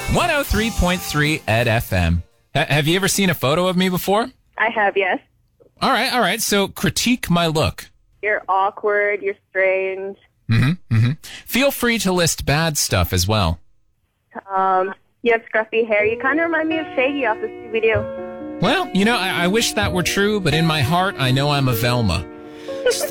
103.3 Ed FM. Have you ever seen a photo of me before? I have, yes. All right. So critique my look. You're awkward. You're strange. Feel free to list bad stuff as well. You have scruffy hair. You kind of remind me of Shaggy off the Scooby-Doo. Well, I wish that were true, but in my heart, I know I'm a Velma.